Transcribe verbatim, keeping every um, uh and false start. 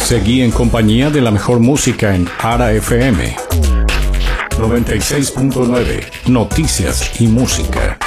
Seguí en compañía de la mejor música en Ara F M noventa y seis punto nueve, Noticias y Música.